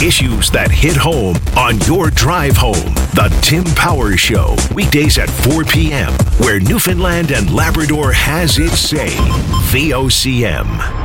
Issues that hit home on your drive home. The Tim Power Show. Weekdays at 4 p.m. Where Newfoundland and Labrador has its say. VOCM.